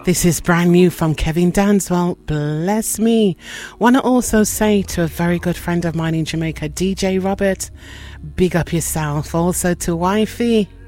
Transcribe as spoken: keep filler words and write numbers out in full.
This is brand new from Kevin Danswell, Bless Me. Want to also say to a very good friend of mine in Jamaica, D J Robert, big up yourself. Also to Wifey,